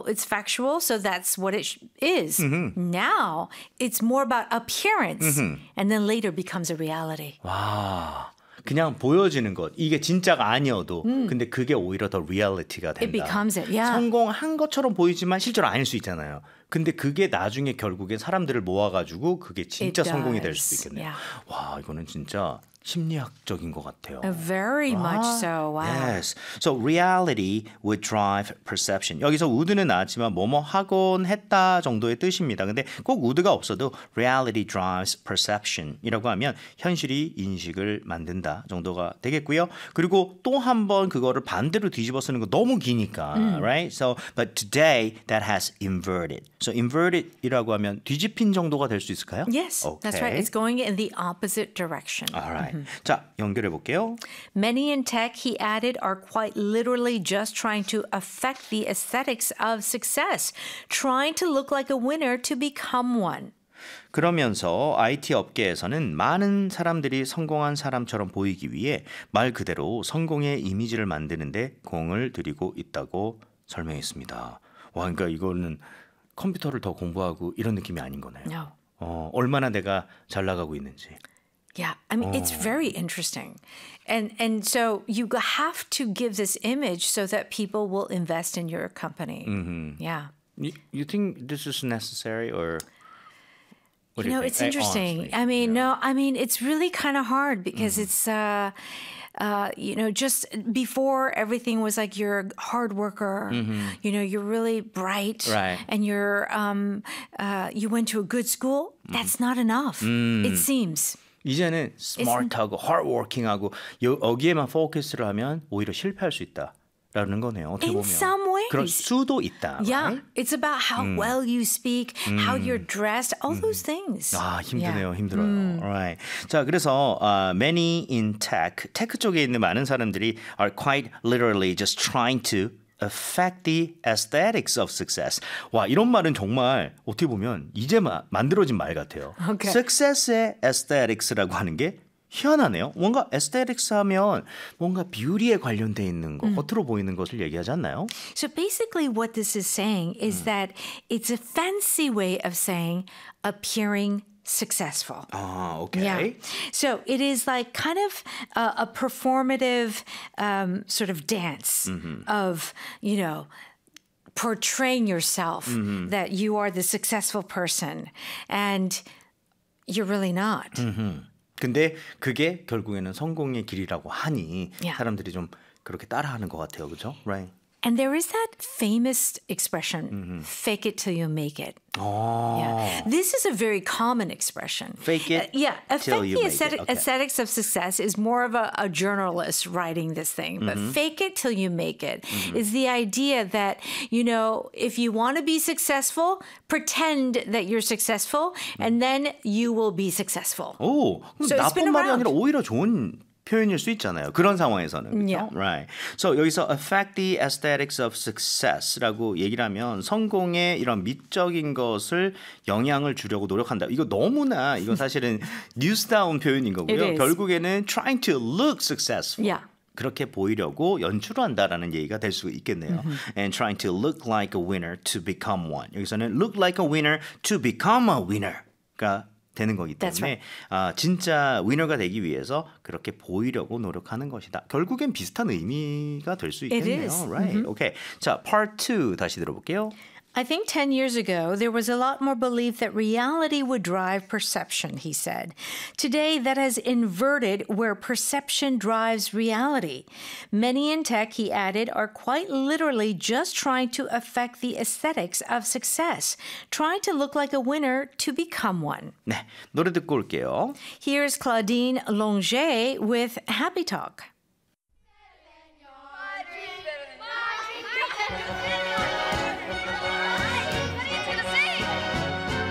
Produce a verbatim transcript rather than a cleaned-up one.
it's factual, so that's what it sh- is. Mm-hmm. Now, it's more about appearance, mm-hmm. and then later becomes a reality. 와, 그냥 보여지는 것. 이게 진짜가 아니어도 음. 근데 그게 오히려 더 리얼리티가 된다. It becomes it, yeah. 성공한 것처럼 보이지만 실제로 아닐 수 있잖아요. 근데 그게 나중에 결국엔 사람들을 모아가지고 그게 진짜 성공이 될 수도 있겠네요. Yeah. 와, 이거는 진짜 심리학적인 것 같아요. Very 와, much so. Wow. Yes. So reality would drive perception. 여기서 would는 나왔지만 뭐뭐 하곤 했다 정도의 뜻입니다. 근데 꼭 would가 없어도 reality drives perception이라고 하면 현실이 인식을 만든다 정도가 되겠고요. 그리고 또 한 번 그거를 반대로 뒤집어 쓰는 거 너무 기니까, 음. right? So but today that has inverted. So inverted이라고 하면 뒤집힌 정도가 될 수 있을까요? Yes, okay. that's right. It's going in the opposite direction. All right. Mm-hmm. 자, 연결해 볼게요. Many in tech, he added, are quite literally just trying to affect the aesthetics of success, trying to look like a winner to become one. 그러면서 아이티 업계에서는 많은 사람들이 성공한 사람처럼 보이기 위해 말 그대로 성공의 이미지를 만드는데 공을 들이고 있다고 설명했습니다. 와, 그러니까 이거는 컴퓨터를 더 공부하고 이런 느낌이 아닌 거네요. No. 어, 얼마나 내가 잘 나가고 있는지. Yeah, I mean, oh. it's very interesting. And and so you have to give this image so that people will invest in your company. Mm-hmm. Yeah. You, you think this is necessary or... What you do know, you it's think? interesting. Honestly, I mean, yeah. no, I mean, it's really kind of hard because mm-hmm. it's... Uh, Uh, you know, just before everything was like you're a hard worker, mm-hmm. you know, you're really bright, right. and you're um, uh, you went to a good school. Mm-hmm. That's not enough. Mm. It seems. 이제는 smart하고 hardworking하고 여기에만 포커스를 하면 오히려 실패할 수 있다라는 거네요. 어떻게 In 보면. some ways. 그럴 수도 있다. Yeah, right? it's about how 음. well you speak, 음. how you're dressed, all 음. those things. 아, 힘드네요. Yeah. 힘들어요. 음. Alright. 자, 그래서 uh, many in tech, 테크 쪽에 있는 많은 사람들이 are quite literally just trying to affect the aesthetics of success. 와, 이런 말은 정말 어떻게 보면 이제 마, 만들어진 말 같아요. Okay. Success의 aesthetics라고 하는 게 희한하네요. 뭔가 aesthetics 하면 뭔가 뷰티에 관련돼 있는 거, 음. 겉으로 보이는 것을 얘기하지 않나요? So basically what this is saying is 음. that it's a fancy way of saying appearing successful. Ah, okay. Yeah. So it is like kind of a, a performative um, sort of dance mm-hmm. of, you know, portraying yourself mm-hmm. that you are the successful person and you're really not. Mm-hmm. 근데 그게 결국에는 성공의 길이라고 하니 yeah. 사람들이 좀 그렇게 따라하는 것 같아요. 그렇죠? Right. And there is that famous expression, mm-hmm. fake it till you make it. Oh. Yeah. This is a very common expression. Fake it uh, yeah. till you the make aesthetic, it. Okay. Aesthetics of success is more of a, a journalist writing this thing. But mm-hmm. fake it till you make it mm-hmm. is the idea that, you know, if you want to be successful, pretend that you're successful mm-hmm. and then you will be successful. 오, so 나쁜 말이 아니라 오히려 좋은 표현일 수 있잖아요. 그런 상황에서는. 그렇죠? Yeah. Right. So 여기서 affect the aesthetics of success라고 얘기를 하면 성공의 이런 미적인 것을 영향을 주려고 노력한다. 이거 너무나 이거 사실은 뉴스다운 표현인 거고요. 결국에는 trying to look successful. Yeah. 그렇게 보이려고 연출한다라는 얘기가 될 수 있겠네요. Mm-hmm. And trying to look like a winner to become one. 여기서는 look like a winner to become a winner가 되는 거기 때문에 right. 아, 진짜 위너가 되기 위해서 그렇게 보이려고 노력하는 것이다. 결국엔 비슷한 의미가 될 수 있겠네요. Right. Mm-hmm. Okay. 자, part two 다시 들어볼게요. I think ten years ago, there was a lot more belief that reality would drive perception, he said. Today, that has inverted where perception drives reality. Many in tech, he added, are quite literally just trying to affect the aesthetics of success, trying to look like a winner to become one. 네, 노래 듣고 올게요. Here's Claudine Longet with Happy Talk.